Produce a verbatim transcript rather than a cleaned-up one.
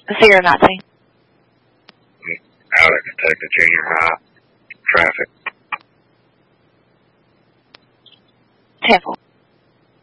Sierra Nazi. Alex, Texas Junior High. Traffic. Temple.